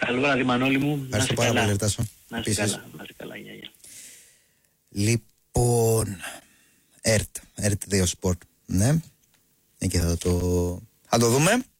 Καλό βράδυ, Μανώλη μου. Ευχαριστώ πάρα πολύ, Τάσο. Να είσαι καλά. Να είσαι καλά. Γεια. Λοιπόν, ΕΡΤ 2 Sport. Ναι. Εκεί θα το δούμε.